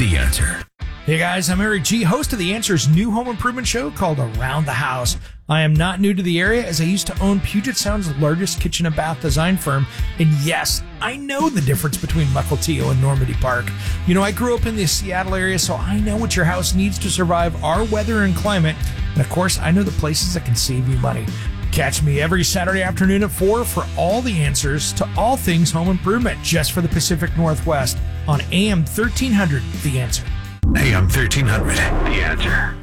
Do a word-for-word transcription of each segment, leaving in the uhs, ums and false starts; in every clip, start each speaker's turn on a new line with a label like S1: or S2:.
S1: The Answer.
S2: Hey guys, I'm Eric G., host of The Answer's new home improvement show called Around the House. I am not new to the area, as I used to own Puget Sound's largest kitchen and bath design firm. And yes, I know the difference between Mukilteo and Normandy Park. You know, I grew up in the Seattle area, so I know what your house needs to survive our weather and climate. And of course, I know the places that can save you money. Catch me every Saturday afternoon at four for all the answers to all things home improvement, just for the Pacific Northwest on A M thirteen hundred, The Answer.
S1: A M thirteen hundred, The Answer.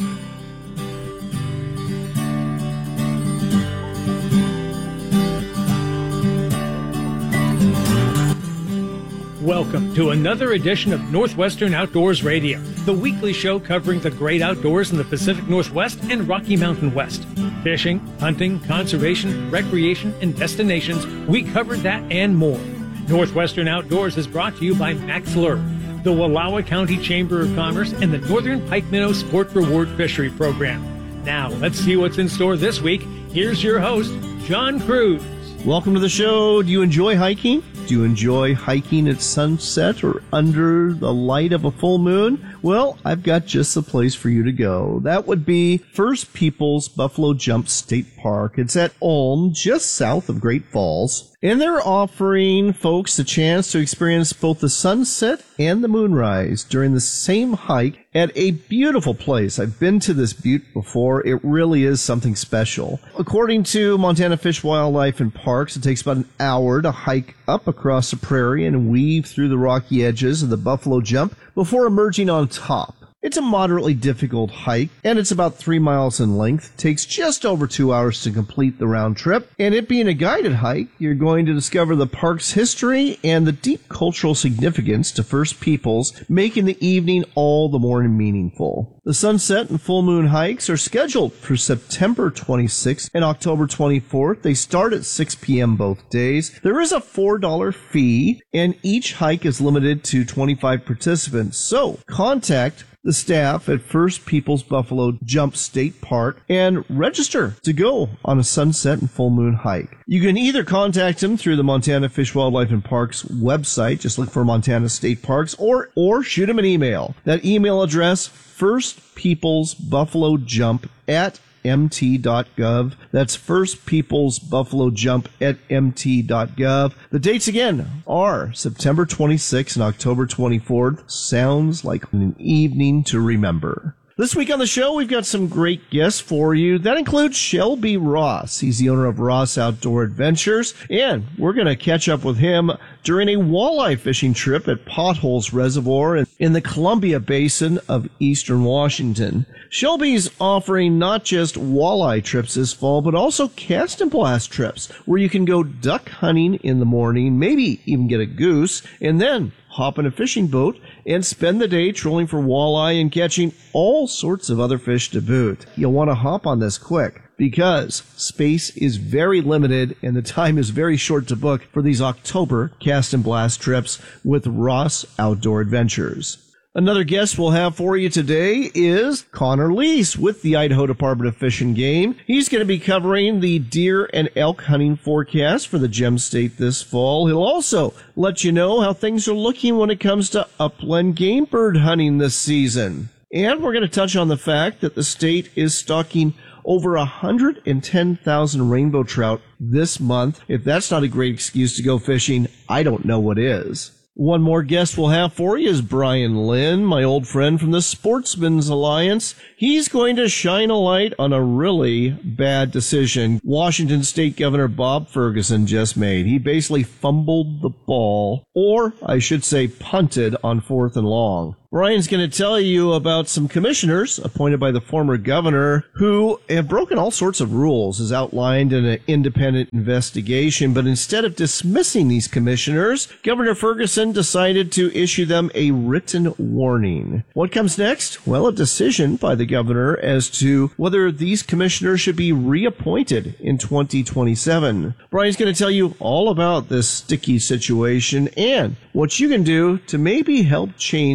S3: Welcome to another edition of Northwestern Outdoors Radio, the weekly show covering the great outdoors in the Pacific Northwest and Rocky Mountain West. Fishing, hunting, conservation, recreation, and destinations, we cover that and more. Northwestern Outdoors is brought to you by Max Lure, the Wallowa County Chamber of Commerce, and the Northern Pike Minnow Sport Reward Fishery Program. Now, let's see what's in store this week. Here's your host, John Cruz.
S4: Welcome to the show. Do you enjoy hiking? Do you enjoy hiking at sunset or under the light of a full moon? Well, I've got just the place for you to go. That would be First Peoples Buffalo Jump State Park. It's at Ulm, just south of Great Falls. And they're offering folks a chance to experience both the sunset and the moonrise during the same hike at a beautiful place. I've been to this butte before. It really is something special. According to Montana Fish, Wildlife, and Parks, it takes about an hour to hike up across the prairie and weave through the rocky edges of the Buffalo Jump before emerging on top. It's a moderately difficult hike, and it's about three miles in length. It takes just over two hours to complete the round trip, and it being a guided hike, you're going to discover the park's history and the deep cultural significance to First Peoples, making the evening all the more meaningful. The sunset and full moon hikes are scheduled for September twenty-sixth and October twenty-fourth. They start at six p.m. both days. There is a four dollars fee, and each hike is limited to twenty-five participants. So contact the staff at First Peoples Buffalo Jump State Park and register to go on a sunset and full moon hike. You can either contact them through the Montana Fish, Wildlife, and Parks website, just look for Montana State Parks, or or shoot them an email. That email address, First Peoples Buffalo Jump at M T dot gov. That's First Peoples Buffalo Jump at M T dot gov. The dates again are September twenty-sixth and October twenty-fourth. Sounds like an evening to remember. This week on the show, we've got some great guests for you. That includes Shelby Ross. He's the owner of Ross Outdoor Adventures, and we're going to catch up with him during a walleye fishing trip at Potholes Reservoir in the Columbia Basin of eastern Washington. Shelby's offering not just walleye trips this fall, but also cast and blast trips, where you can go duck hunting in the morning, maybe even get a goose, and then hop in a fishing boat and spend the day trolling for walleye and catching all sorts of other fish to boot. You'll want to hop on this quick, because space is very limited and the time is very short to book for these October cast and blast trips with Ross Outdoor Adventures. Another guest we'll have for you today is Connor Lease with the Idaho Department of Fish and Game. He's going to be covering the deer and elk hunting forecast for the Gem State this fall. He'll also let you know how things are looking when it comes to upland game bird hunting this season. And we're going to touch on the fact that the state is stocking over one hundred ten thousand rainbow trout this month. If that's not a great excuse to go fishing, I don't know what is. One more guest we'll have for you is Brian Lynn, my old friend from the Sportsman's Alliance. He's going to shine a light on a really bad decision Washington State Governor Bob Ferguson just made. He basically fumbled the ball, or I should say punted, on fourth and long. Brian's going to tell you about some commissioners appointed by the former governor who have broken all sorts of rules as outlined in an independent investigation. But instead of dismissing these commissioners, Governor Ferguson decided to issue them a written warning. What comes next? Well, a decision by the governor as to whether these commissioners should be reappointed in twenty twenty-seven. Brian's going to tell you all about this sticky situation and what you can do to maybe help change Governor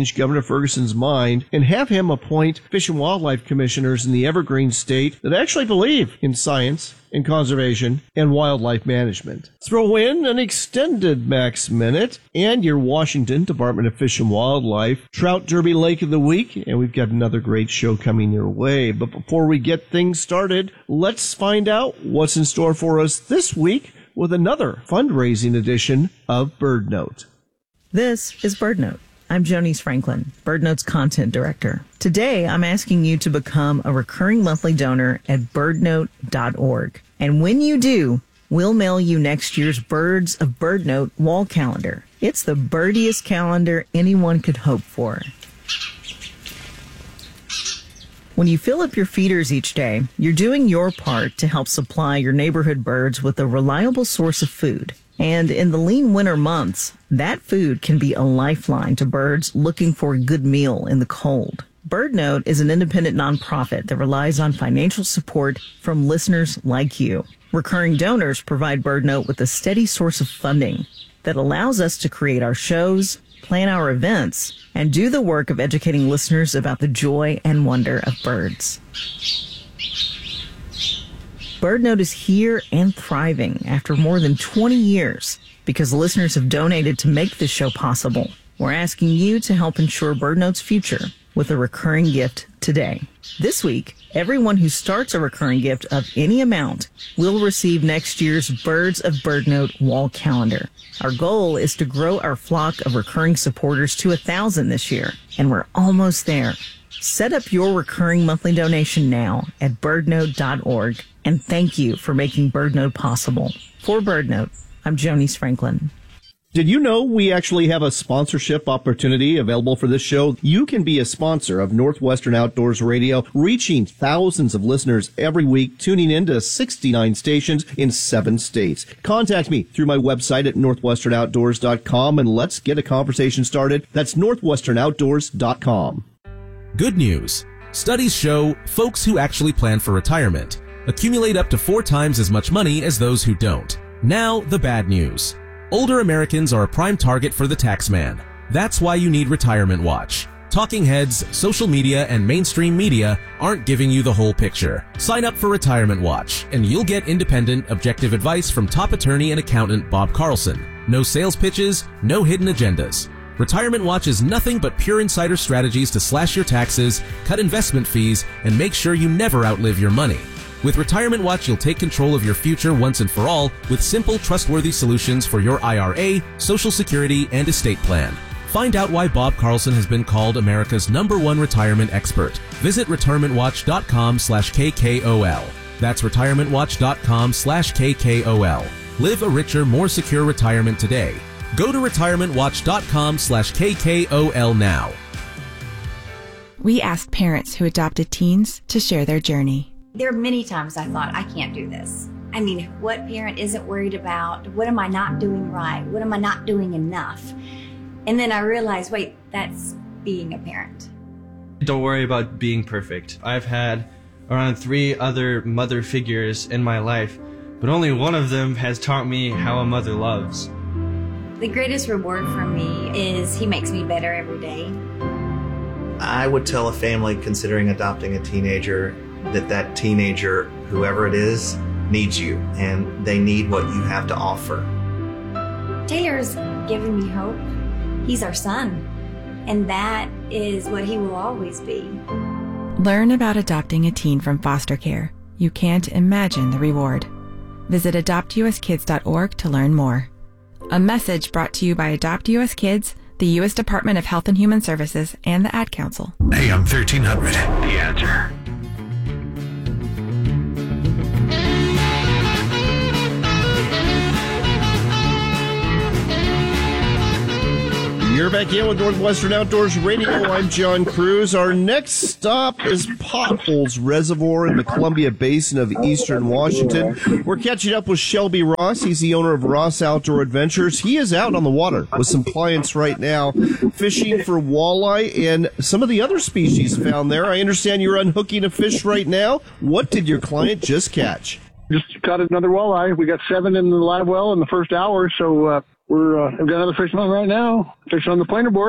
S4: Ferguson's mind and have him appoint Fish and Wildlife commissioners in the Evergreen State that actually believe in science, in conservation, and wildlife management. Throw in an extended Max Minute and your Washington Department of Fish and Wildlife Trout Derby Lake of the Week, and we've got another great show coming your way. But before we get things started, let's find out what's in store for us this week with another fundraising edition of Bird Note.
S5: This is Bird Note. I'm Jonice Franklin, Bird Note's content director. Today, I'm asking you to become a recurring monthly donor at bird note dot org. And when you do, we'll mail you next year's Birds of Bird Note wall calendar. It's the birdiest calendar anyone could hope for. When you fill up your feeders each day, you're doing your part to help supply your neighborhood birds with a reliable source of food. And in the lean winter months, that food can be a lifeline to birds looking for a good meal in the cold. BirdNote is an independent nonprofit that relies on financial support from listeners like you. Recurring donors provide BirdNote with a steady source of funding that allows us to create our shows, plan our events, and do the work of educating listeners about the joy and wonder of birds. BirdNote is here and thriving after more than twenty years because listeners have donated to make this show possible. We're asking you to help ensure BirdNote's future with a recurring gift today. This week, everyone who starts a recurring gift of any amount will receive next year's Birds of BirdNote wall calendar. Our goal is to grow our flock of recurring supporters to a thousand this year, and we're almost there. Set up your recurring monthly donation now at bird note dot org, and thank you for making BirdNote possible. For BirdNote, I'm Jonice Franklin.
S4: Did you know we actually have a sponsorship opportunity available for this show? You can be a sponsor of Northwestern Outdoors Radio, reaching thousands of listeners every week, tuning into sixty-nine stations in seven states. Contact me through my website at northwestern outdoors dot com, and let's get a conversation started. That's northwestern outdoors dot com.
S6: Good news. Studies show folks who actually plan for retirement accumulate up to four times as much money as those who don't. Now, the bad news. Older Americans are a prime target for the tax man. That's why you need Retirement Watch. Talking heads, social media, and mainstream media aren't giving you the whole picture. Sign up for Retirement Watch, and you'll get independent, objective advice from top attorney and accountant Bob Carlson. No sales pitches, no hidden agendas. Retirement Watch is nothing but pure insider strategies to slash your taxes, cut investment fees, and make sure you never outlive your money. With Retirement Watch, you'll take control of your future once and for all with simple, trustworthy solutions for your I R A, Social Security, and estate plan. Find out why Bob Carlson has been called America's number one retirement expert. Visit retirement watch dot com slash K K O L. That's retirement watch dot com slash K K O L. Live a richer, more secure retirement today. Go to retirement watch dot com slash K K O L now.
S7: We asked parents who adopted teens to share their journey.
S8: There are many times I thought, I can't do this. I mean, what parent isn't worried about, what am I not doing right? What am I not doing enough? And then I realized, wait, that's being a parent.
S9: Don't worry about being perfect. I've had around three other mother figures in my life, but only one of them has taught me how a mother loves.
S8: The greatest reward for me is he makes me better every day.
S10: I would tell a family considering adopting a teenager that that teenager, whoever it is, needs you, and they need what you have to offer.
S8: Taylor's given me hope. He's our son, and that is what he will always be.
S7: Learn about adopting a teen from foster care. You can't imagine the reward. Visit adopt U S kids dot org to learn more. A message brought to you by Adopt U S Kids, the U S Department of Health and Human Services, and the Ad Council.
S1: A M thirteen hundred, The Answer.
S4: You're back in with Northwestern Outdoors Radio. I'm John Cruz. Our next stop is Potholes Reservoir in the Columbia Basin of eastern Washington. We're catching up with Shelby Ross. He's the owner of Ross Outdoor Adventures. He is out on the water with some clients right now, fishing for walleye and some of the other species found there. I understand you're unhooking a fish right now. What did your client just catch?
S11: Just caught another walleye. We got seven in the live well in the first hour, so uh, we're uh, we've got another fish on right now. Fishing on the planer board.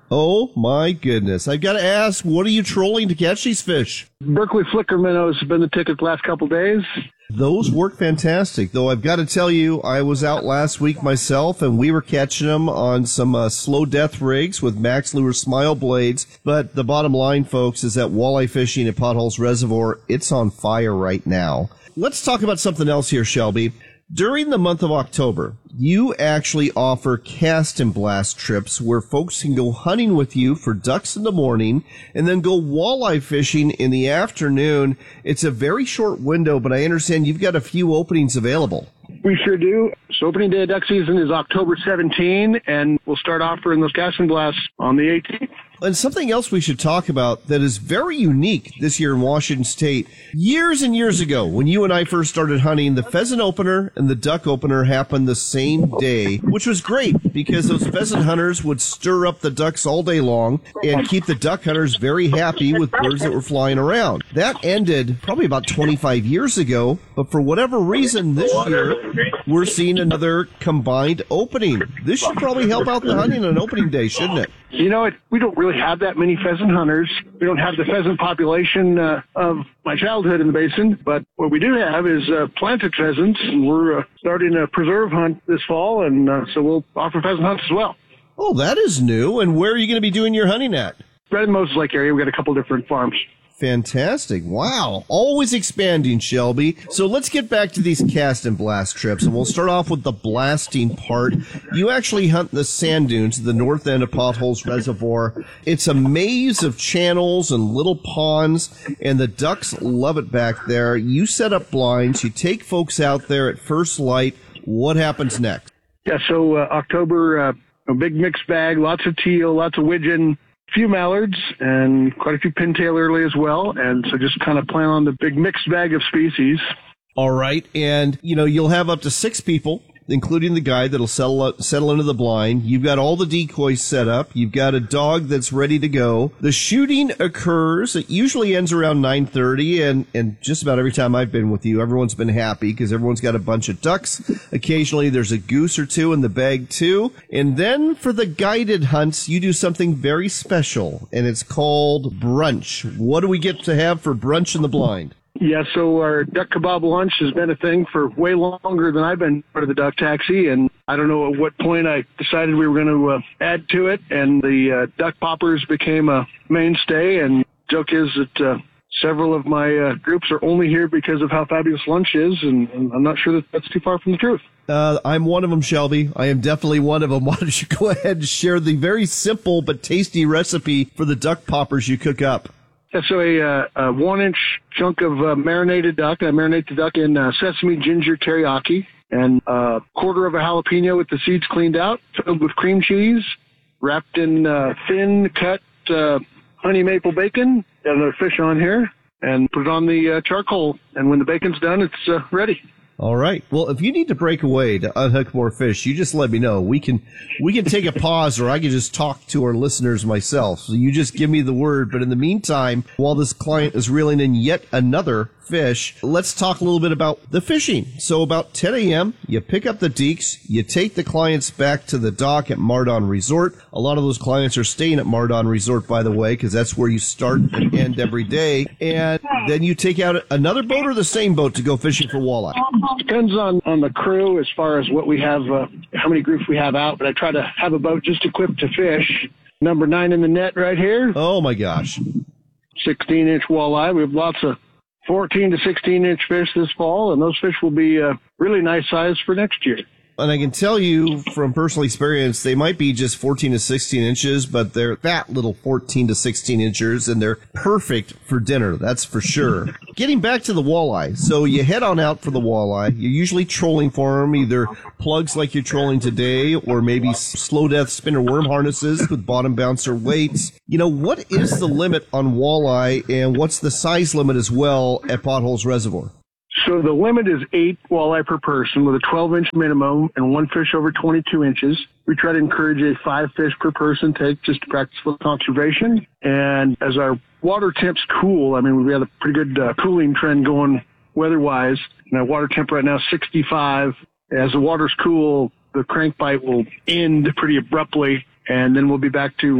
S4: Oh, my goodness. I've got to ask, what are you trolling to catch these fish?
S11: Berkeley flicker minnows have been the ticket the last couple days.
S4: Those work fantastic, though I've got to tell you, I was out last week myself, and we were catching them on some uh, slow death rigs with Max Lure Smile blades. But the bottom line, folks, is that walleye fishing at Potholes Reservoir, it's on fire right now. Let's talk about something else here, Shelby. During the month of October, you actually offer cast and blast trips where folks can go hunting with you for ducks in the morning and then go walleye fishing in the afternoon. It's a very short window, but I understand you've got a few openings available.
S11: We sure do. So opening day of duck season is October seventeenth, and we'll start offering those cast and blasts on the eighteenth.
S4: And something else we should talk about that is very unique this year in Washington State. Years and years ago, when you and I first started hunting, the pheasant opener and the duck opener happened the same day, which was great because those pheasant hunters would stir up the ducks all day long and keep the duck hunters very happy with birds that were flying around. That ended probably about twenty-five years ago, but for whatever reason this year, we're seeing another combined opening. This should probably help out the hunting on opening day, shouldn't it?
S11: You know, it, we don't really have that many pheasant hunters. We don't have the pheasant population uh, of my childhood in the basin, but what we do have is uh, planted pheasants, and we're uh, starting a preserve hunt this fall, and uh, so we'll offer pheasant hunts as well.
S4: Oh, that is new. And where are you going to be doing your hunting at?
S11: Right in the Moses Lake area. We've got a couple different farms.
S4: Fantastic. Wow. Always expanding, Shelby. So let's get back to these cast and blast trips, and we'll start off with the blasting part. You actually hunt the sand dunes at the north end of Potholes Reservoir. It's a maze of channels and little ponds, and the ducks love it back there. You set up blinds. You take folks out there at first light. What happens next?
S11: Yeah, so uh, October, uh, a big mixed bag, lots of teal, lots of widgeon, few mallards, and quite a few pintail early as well. And so just kind of plan on the big mixed bag of species.
S4: All right. And, you know, you'll have up to six people, including the guy that'll settle up, settle into the blind. You've got all the decoys set up. You've got a dog that's ready to go. The shooting occurs. It usually ends around nine thirty, and, and just about every time I've been with you, everyone's been happy because everyone's got a bunch of ducks. Occasionally there's a goose or two in the bag too. And then for the guided hunts, you do something very special, and it's called brunch. What do we get to have for brunch in the blind?
S11: Yeah, so our duck kebab lunch has been a thing for way longer than I've been part of the duck taxi, and I don't know at what point I decided we were going to uh, add to it, and the uh, duck poppers became a mainstay, and joke is that uh, several of my uh, groups are only here because of how fabulous lunch is, and, and I'm not sure that that's too far from the truth.
S4: Uh, I'm one of them, Shelby. I am definitely one of them. Why don't you go ahead and share the very simple but tasty recipe for the duck poppers you cook up?
S11: Yeah, so a, uh, a one-inch chunk of uh, marinated duck. I marinate the duck in uh, sesame ginger teriyaki, and a quarter of a jalapeno with the seeds cleaned out, filled with cream cheese, wrapped in uh, thin-cut uh, honey maple bacon. Got another fish on here, and put it on the uh, charcoal. And when the bacon's done, it's uh, ready.
S4: All right. Well, if you need to break away to unhook more fish, you just let me know. We can we can take a pause, or I can just talk to our listeners myself. So you just give me the word. But in the meantime, while this client is reeling in yet another fish, let's talk a little bit about the fishing. So about ten a.m., you pick up the deeks, you take the clients back to the dock at Mardon Resort. A lot of those clients are staying at Mardon Resort, by the way, because that's where you start and end every day. And then you take out another boat or the same boat to go fishing for walleye.
S11: Depends on, on the crew as far as what we have, uh, how many groups we have out, but I try to have a boat just equipped to fish. Number nine in the net right here.
S4: Oh, my gosh.
S11: sixteen-inch walleye. We have lots of fourteen to sixteen-inch fish this fall, and those fish will be uh, really nice size for next year.
S4: And I can tell you from personal experience, they might be just fourteen to sixteen inches, but they're that little fourteen to sixteen inches, and they're perfect for dinner, that's for sure. Getting back to the walleye, so you head on out for the walleye. You're usually trolling for them, either plugs like you're trolling today, or maybe slow death spinner worm harnesses with bottom bouncer weights. You know, what is the limit on walleye, and what's the size limit as well at Potholes Reservoir?
S11: So the limit is eight walleye per person with a twelve-inch minimum and one fish over twenty-two inches. We try to encourage a five fish per person take just to practice for conservation. And as our water temps cool, I mean, we have a pretty good uh, cooling trend going weather-wise. And our water temp right now is sixty-five. As the water's cool, the crankbite will end pretty abruptly, and then we'll be back to uh,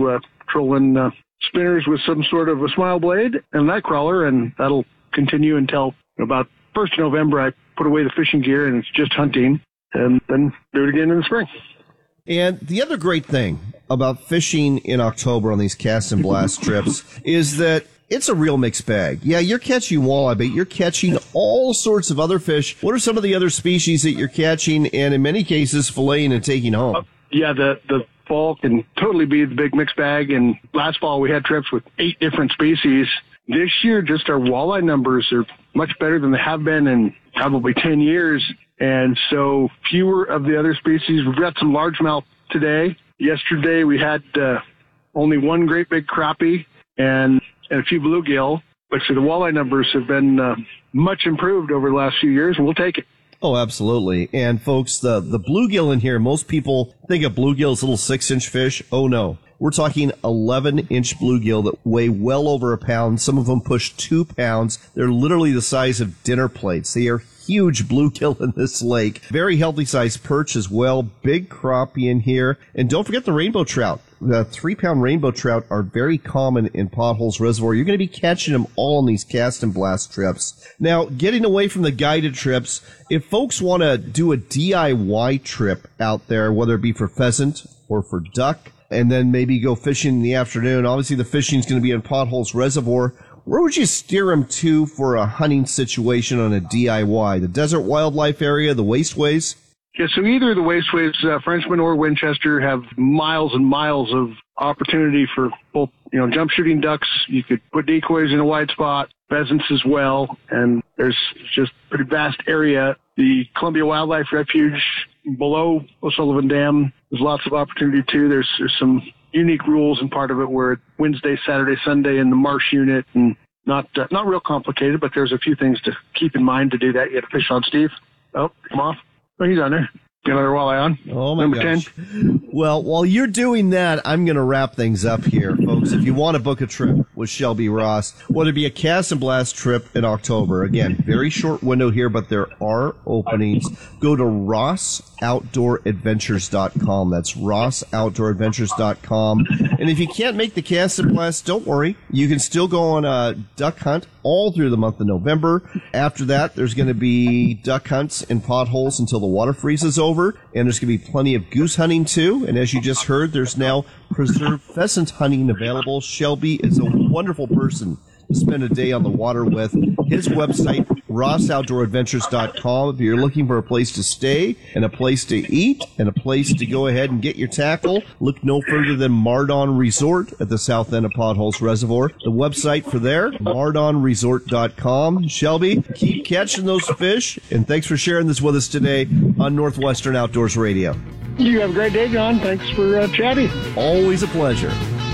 S11: trolling uh, spinners with some sort of a smile blade and night crawler, and that'll continue until about first of November. I put away the fishing gear and it's just hunting, and then do it again in the spring.
S4: And the other great thing about fishing in October on these cast and blast trips is that it's a real mixed bag. Yeah, you're catching walleye, but you're catching all sorts of other fish. What are some of the other species that you're catching and in many cases filleting and taking home?
S11: Uh, yeah, the, the fall can totally be the big mixed bag. And last fall we had trips with eight different species. This year, just our walleye numbers are much better than they have been in probably ten years. And so fewer of the other species. We've got some largemouth today. Yesterday we had uh, only one great big crappie and and a few bluegill. But so the walleye numbers have been uh, much improved over the last few years, and we'll take it.
S4: Oh, absolutely. And folks, the, the bluegill in here, most people think of bluegill as little six-inch fish. Oh, no. We're talking eleven-inch bluegill that weigh well over a pound. Some of them push two pounds. They're literally the size of dinner plates. They are huge bluegill in this lake. Very healthy-sized perch as well. Big crappie in here. And don't forget the rainbow trout. The three-pound rainbow trout are very common in Potholes Reservoir. You're going to be catching them all on these cast and blast trips. Now, getting away from the guided trips, if folks want to do a D I Y trip out there, whether it be for pheasant or for duck, and then maybe go fishing in the afternoon, obviously the fishing is going to be in Potholes Reservoir, where would you steer them to for a hunting situation on a D I Y? The desert wildlife area, the wasteways?
S11: Yeah, so either the wasteways, uh, Frenchman or Winchester, have miles and miles of opportunity for both, you know, jump shooting ducks. You could put decoys in a wide spot, pheasants as well, and there's just a pretty vast area. The Columbia Wildlife Refuge below O'Sullivan Dam, there's lots of opportunity too. There's, there's some unique rules in part of it where Wednesday, Saturday, Sunday in the marsh unit, and not uh, not real complicated, but there's a few things to keep in mind to do that. You got to fish on, Steve. Oh, come off. Oh, he's on there. Got another walleye on.
S4: Oh, my
S11: Number
S4: gosh.
S11: ten.
S4: Well, while you're doing that, I'm going to wrap things up here, folks. If you want to book a trip with Shelby Ross, whether it be a cast and blast trip in October, again, very short window here, but there are openings. Go to ross outdoor adventures dot com. That's ross outdoor adventures dot com. And if you can't make the cast and blast, don't worry. You can still go on a duck hunt all through the month of November. After that, there's going to be duck hunts in Potholes until the water freezes over, and there's going to be plenty of goose hunting too. And as you just heard, there's now preserved pheasant hunting available. Shelby is a wonderful person to spend a day on the water with. His website, ross outdoor adventures dot com. If you're looking for a place to stay and a place to eat and a place to go ahead and get your tackle, look no further than Mardon Resort at the south end of Potholes Reservoir. The website for there, mardon resort dot com. Shelby, keep catching those fish, and thanks for sharing this with us today on Northwestern Outdoors Radio.
S11: You have a great day, John. Thanks for uh, chatting.
S4: Always a pleasure.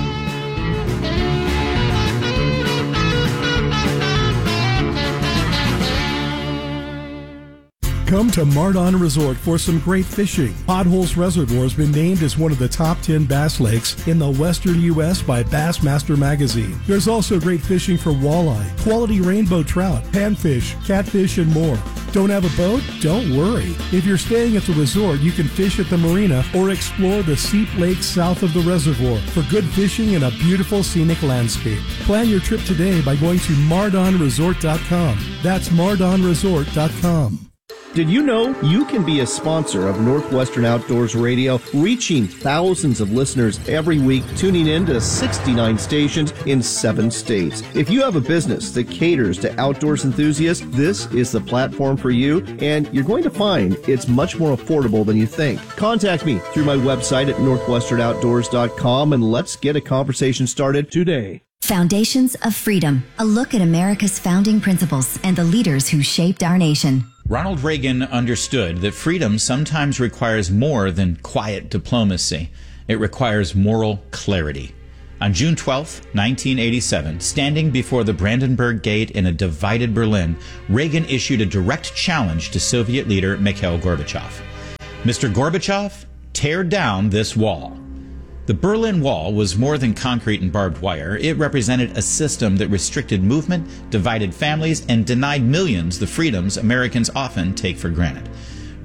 S12: Come to Mardon Resort for some great fishing. Potholes Reservoir has been named as one of the top ten bass lakes in the western U S by Bassmaster Magazine. There's also great fishing for walleye, quality rainbow trout, panfish, catfish, and more. Don't have a boat? Don't worry. If you're staying at the resort, you can fish at the marina or explore the Seep Lake south of the reservoir for good fishing and a beautiful scenic landscape. Plan your trip today by going to mardon resort dot com. That's mardon resort dot com.
S4: Did you know you can be a sponsor of Northwestern Outdoors Radio, reaching thousands of listeners every week, tuning in to sixty-nine stations in seven states? If you have a business that caters to outdoors enthusiasts, this is the platform for you, and you're going to find it's much more affordable than you think. Contact me through my website at northwestern outdoors dot com, and let's get a conversation started today.
S13: Foundations of Freedom, a look at America's founding principles and the leaders who shaped our nation.
S14: Ronald Reagan understood that freedom sometimes requires more than quiet diplomacy. It requires moral clarity. On June twelfth, nineteen eighty-seven, standing before the Brandenburg Gate in a divided Berlin, Reagan issued a direct challenge to Soviet leader Mikhail Gorbachev. Mister Gorbachev, tear down this wall. The Berlin Wall was more than concrete and barbed wire. It represented a system that restricted movement, divided families, and denied millions the freedoms Americans often take for granted.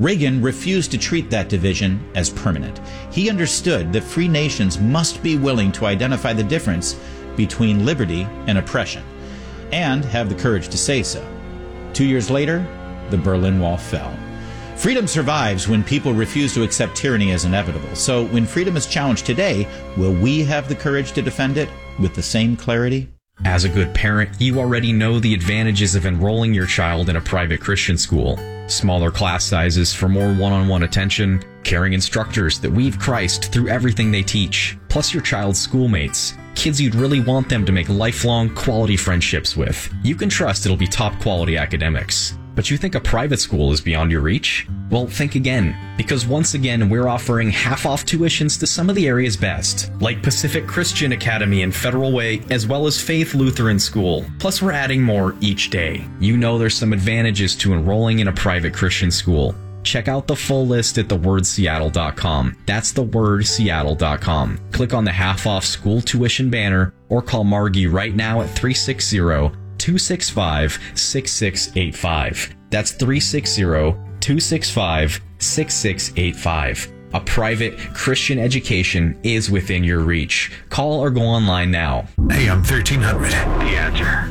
S14: Reagan refused to treat that division as permanent. He understood that free nations must be willing to identify the difference between liberty and oppression, and have the courage to say so. Two years later, the Berlin Wall fell. Freedom survives when people refuse to accept tyranny as inevitable. So when freedom is challenged today, will we have the courage to defend it with the same clarity?
S15: As a good parent, you already know the advantages of enrolling your child in a private Christian school. Smaller class sizes for more one-on-one attention, caring instructors that weave Christ through everything they teach, plus your child's schoolmates, kids you'd really want them to make lifelong quality friendships with. You can trust it'll be top quality academics. But you think a private school is beyond your reach? Well, think again, because once again, we're offering half-off tuitions to some of the area's best, like Pacific Christian Academy and Federal Way, as well as Faith Lutheran School. Plus, we're adding more each day. You know there's some advantages to enrolling in a private Christian school. Check out the full list at the word seattle dot com. That's the word seattle dot com. Click on the half-off school tuition banner or call Margie right now at three six zero, two six five, six six eight five. That's three six zero, two six five, six six eight five. A private Christian education is within your reach. Call or go online now.
S1: A M thirteen hundred, The Answer.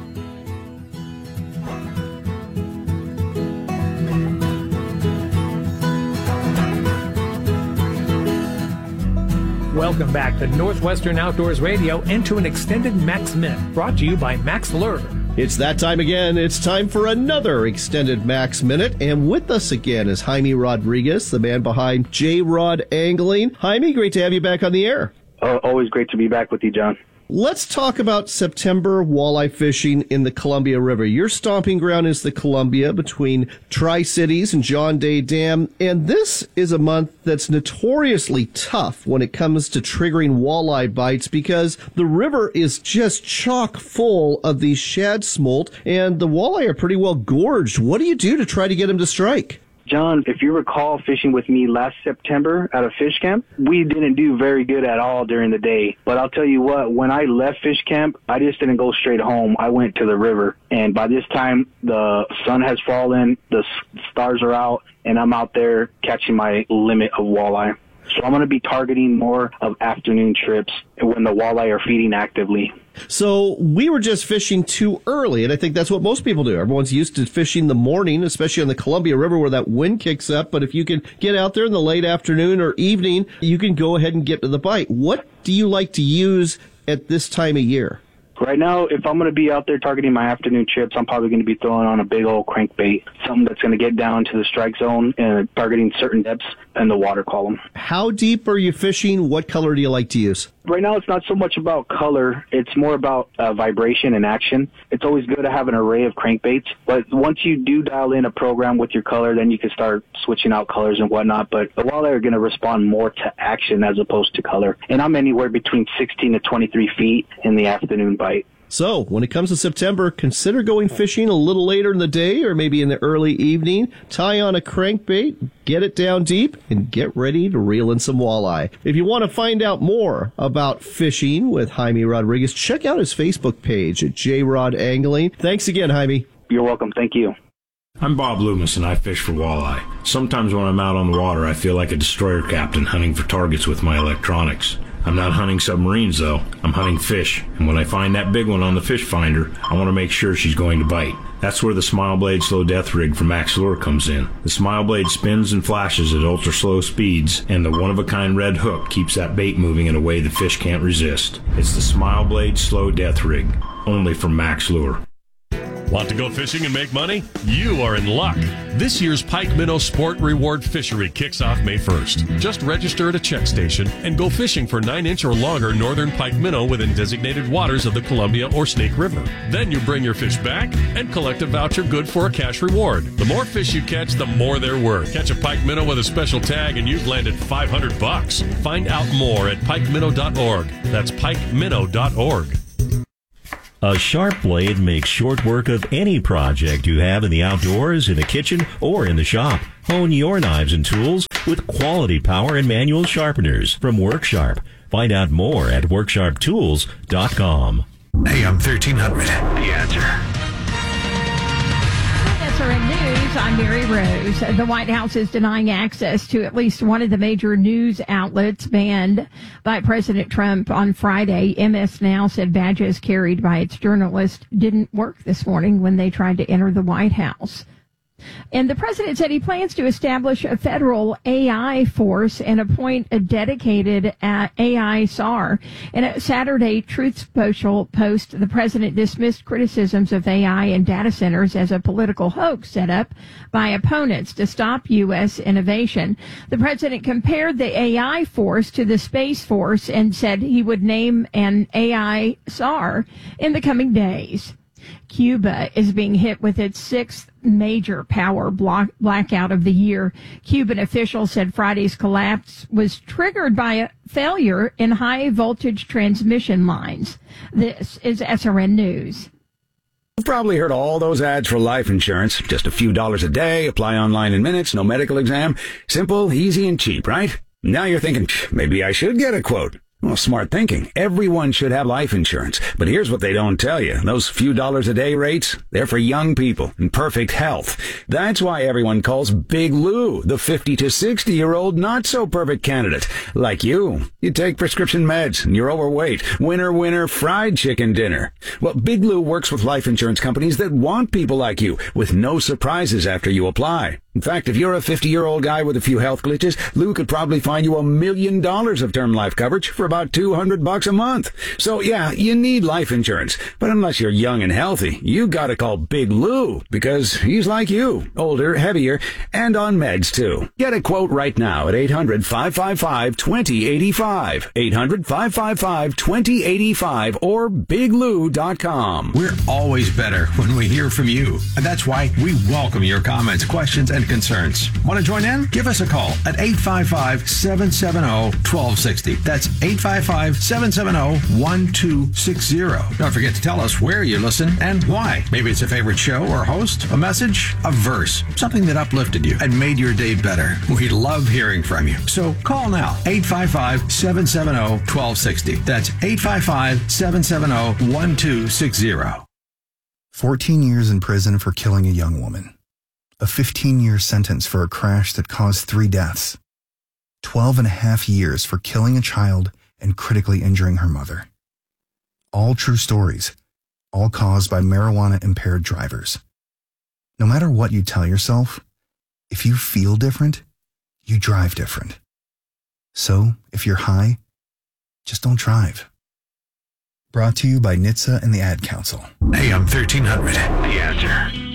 S3: Welcome back to Northwestern Outdoors Radio and to an extended Max Minute brought to you by Max Lure.
S4: It's that time again. It's time for another extended Max Minute. And with us again is Jaime Rodriguez, the man behind J-Rod Angling. Jaime, great to have you back on the air.
S16: Oh, always great to be back with you, John.
S4: Let's talk about September walleye fishing in the Columbia River. Your stomping ground is the Columbia between Tri-Cities and John Day Dam, and this is a month that's notoriously tough when it comes to triggering walleye bites because the river is just chock full of these shad smolt, and the walleye are pretty well gorged. What do you do to try to get them to strike?
S16: John, if you recall fishing with me last September at a fish camp, we didn't do very good at all during the day. But I'll tell you what, when I left fish camp, I just didn't go straight home. I went to the river. And by this time, the sun has fallen, the stars are out, and I'm out there catching my limit of walleye. So I'm going to be targeting more of afternoon trips when the walleye are feeding actively.
S4: So we were just fishing too early, and I think that's what most people do. Everyone's used to fishing the morning, especially on the Columbia River where that wind kicks up. But if you can get out there in the late afternoon or evening, you can go ahead and get to the bite. What do you like to use at this time of year?
S16: Right now, if I'm going to be out there targeting my afternoon trips, I'm probably going to be throwing on a big old crankbait, something that's going to get down to the strike zone and targeting certain depths in the water column.
S4: How deep are you fishing? What color do you like to use?
S16: Right now, it's not so much about color. It's more about uh, vibration and action. It's always good to have an array of crankbaits, but once you do dial in a program with your color, then you can start switching out colors and whatnot. But the walleye are going to respond more to action as opposed to color. And I'm anywhere between sixteen to twenty-three feet in the afternoon bite.
S4: So, when it comes to September, consider going fishing a little later in the day or maybe in the early evening. Tie on a crankbait, get it down deep, and get ready to reel in some walleye. If you want to find out more about fishing with Jaime Rodriguez, check out his Facebook page at J-Rod Angling. Thanks again, Jaime.
S16: You're welcome. Thank you.
S17: I'm Bob Loomis, and I fish for walleye. Sometimes when I'm out on the water, I feel like a destroyer captain hunting for targets with my electronics. I'm not hunting submarines, though. I'm hunting fish. And when I find that big one on the fish finder, I want to make sure she's going to bite. That's where the Smile Blade Slow Death Rig from Max Lure comes in. The Smile Blade spins and flashes at ultra slow speeds, and the one-of-a-kind red hook keeps that bait moving in a way the fish can't resist. It's the Smile Blade Slow Death Rig, only from Max Lure.
S18: Want to go fishing and make money? You are in luck. This year's Pike Minnow Sport Reward Fishery kicks off May first. Just register at a check station and go fishing for nine inch or longer northern pike minnow within designated waters of the Columbia or Snake River. Then you bring your fish back and collect a voucher good for a cash reward. The more fish you catch, the more they're worth. Catch a pike minnow with a special tag and you've landed five hundred bucks. Find out more at pike minnow dot org. That's pike minnow dot org.
S19: A sharp blade makes short work of any project you have in the outdoors, in the kitchen, or in the shop. Hone your knives and tools with quality power and manual sharpeners from WorkSharp. Find out more at work sharp tools dot com.
S1: A M thirteen hundred, The Answer.
S20: S R N News, I'm Mary Rose. The White House is denying access to at least one of the major news outlets banned by President Trump on Friday. M S Now said badges carried by its journalists didn't work this morning when they tried to enter the White House. And the president said he plans to establish a federal A I force and appoint a dedicated uh, A I S A R. In a Saturday Truth Social post, the president dismissed criticisms of A I and data centers as a political hoax set up by opponents to stop U S innovation. The president compared the A I force to the Space Force and said he would name an A I S A R in the coming days. Cuba is being hit with its sixth major power block blackout of the year. Cuban officials said Friday's collapse was triggered by a failure in high voltage transmission lines. This is S R N News.
S21: You've probably heard all those ads for life insurance. Just a few dollars a day, apply online in minutes, no medical exam. Simple, easy, and cheap, right? Now you're thinking, maybe I should get a quote. Well, smart thinking. Everyone should have life insurance. But here's what they don't tell you. Those few dollars a day rates, they're for young people in perfect health. That's why everyone calls Big Lou the fifty to sixty year old not so perfect candidate. Like you. You take prescription meds and you're overweight. Winner, winner, fried chicken dinner. Well, Big Lou works with life insurance companies that want people like you with no surprises after you apply. In fact, if you're a fifty-year-old guy with a few health glitches, Lou could probably find you a million dollars of term life coverage for about two hundred bucks a month. So yeah, you need life insurance. But unless you're young and healthy, you gotta call Big Lou because he's like you, older, heavier, and on meds too. Get a quote right now at eight hundred, five five five, two zero eight five, eight hundred, five five five, two zero eight five or big lou dot com.
S1: We're always better when we hear from you. And that's why we welcome your comments, questions, and concerns. Want to join in? Give us a call at eight five five, seven seven zero, one two six zero. That's eight five five, seven seven zero, one two six zero. Don't forget to tell us where you listen and why. Maybe it's a favorite show or host, a message, a verse, something that uplifted you and made your day better. We love hearing from you. So call now, eight five five, seven seven zero, one two six zero. That's eight five five, seven seven zero, one two six zero.
S22: fourteen years in prison for killing a young woman. A fifteen-year sentence for a crash that caused three deaths. twelve and a half years for killing a child and critically injuring her mother. All true stories, all caused by marijuana-impaired drivers. No matter what you tell yourself, if you feel different, you drive different. So, if you're high, just don't drive. Brought to you by N H T S A and the Ad Council.
S1: A M thirteen hundred, The Answer.